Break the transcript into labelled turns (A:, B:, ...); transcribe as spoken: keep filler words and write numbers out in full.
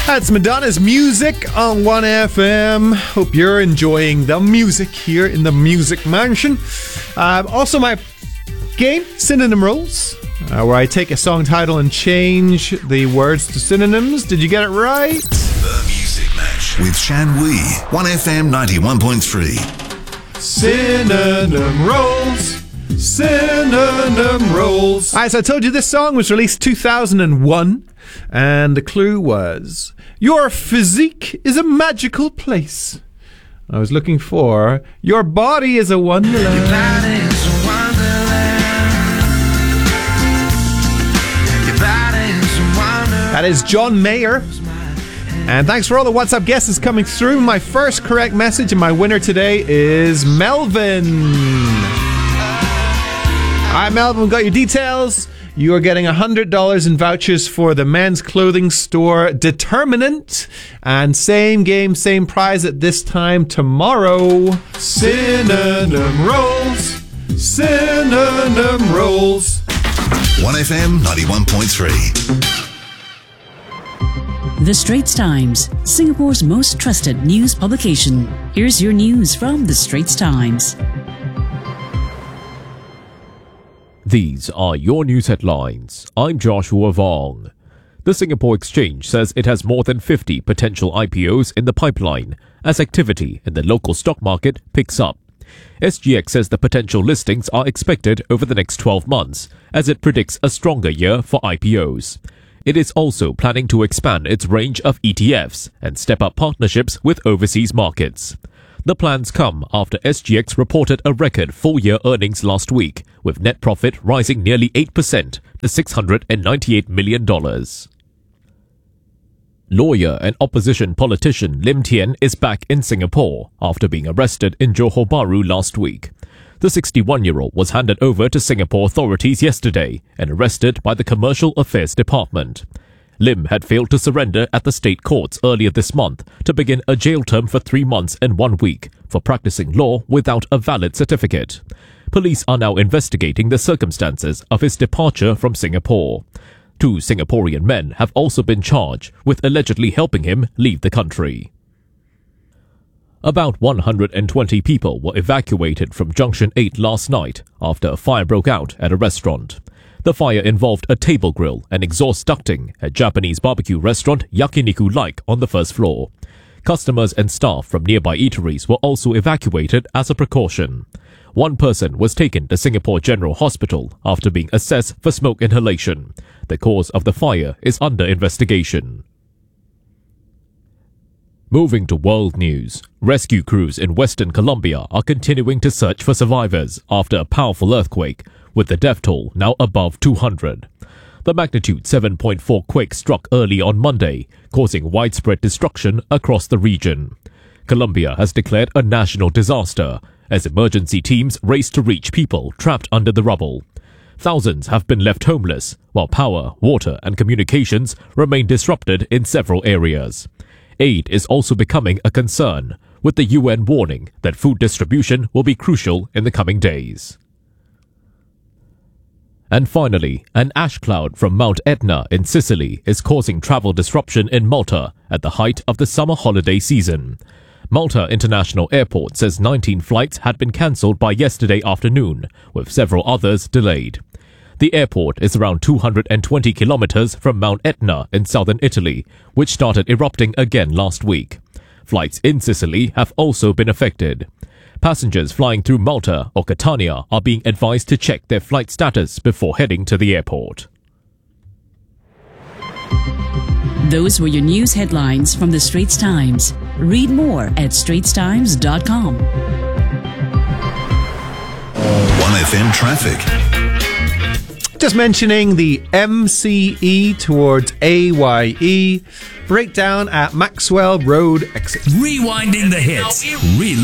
A: That's Madonna's Music on one F M. Hope you're enjoying the music here in the Music Mansion. Uh, also, my game, Synonym Rules, uh, where I take a song title and change the words to synonyms. Did you get it right?
B: The Music Match with Shan Wee, one F M ninety-one point three.
A: Synonym Rules. Synonym Rules. As I told you, this song was released two thousand one, and the clue was, your physique is a magical place. I was looking for, your body is a wonderland.
C: Your body is a wonderland. Your body is a wonderland.
A: That is John Mayer. And thanks for all the WhatsApp guesses coming through. My first correct message and my winner today is Melvin. All right, Melvin, got your details. You are getting one hundred dollars in vouchers for the men's clothing store Determinant. And same game, same prize at this time tomorrow. Synonym Rolls. Synonym Rolls.
B: one F M ninety-one point three.
D: The Straits Times, Singapore's most trusted news publication. Here's your news from The Straits Times.
E: These are your news headlines. I'm Joshua Vong. The Singapore Exchange says it has more than fifty potential I P Os in the pipeline as activity in the local stock market picks up. S G X says the potential listings are expected over the next twelve months as it predicts a stronger year for I P Os. It is also planning to expand its range of E T Fs and step up partnerships with overseas markets. The plans come after S G X reported a record full-year earnings last week, with net profit rising nearly eight percent to six hundred ninety-eight million dollars. Lawyer and opposition politician Lim Tian is back in Singapore after being arrested in Johor Bahru last week. The sixty-one-year-old was handed over to Singapore authorities yesterday and arrested by the Commercial Affairs Department. Lim had failed to surrender at the state courts earlier this month to begin a jail term for three months and one week for practicing law without a valid certificate. Police are now investigating the circumstances of his departure from Singapore. Two Singaporean men have also been charged with allegedly helping him leave the country. About one hundred twenty people were evacuated from Junction eight last night after a fire broke out at a restaurant. The fire involved a table grill and exhaust ducting at Japanese barbecue restaurant Yakiniku Like on the first floor. Customers and staff from nearby eateries were also evacuated as a precaution. One person was taken to Singapore General Hospital after being assessed for smoke inhalation. The cause of the fire is under investigation. Moving to world news, rescue crews in Western Colombia are continuing to search for survivors after a powerful earthquake, with the death toll now above two hundred. The magnitude seven point four quake struck early on Monday, causing widespread destruction across the region. Colombia has declared a national disaster as emergency teams race to reach people trapped under the rubble. Thousands have been left homeless, while power, water and communications remain disrupted in several areas. Aid is also becoming a concern, with the U N warning that food distribution will be crucial in the coming days. And finally, an ash cloud from Mount Etna in Sicily is causing travel disruption in Malta at the height of the summer holiday season. Malta International Airport says nineteen flights had been cancelled by yesterday afternoon, with several others delayed. The airport is around two hundred twenty kilometers from Mount Etna in southern Italy, which started erupting again last week. Flights in Sicily have also been affected. Passengers flying through Malta or Catania are being advised to check their flight status before heading to the airport.
D: Those were your news headlines from The Straits Times. Read more at straits times dot com.
B: one F M traffic.
A: Just mentioning the M C E towards A Y E. Breakdown at Maxwell Road exit.
F: Rewinding the hits. Relive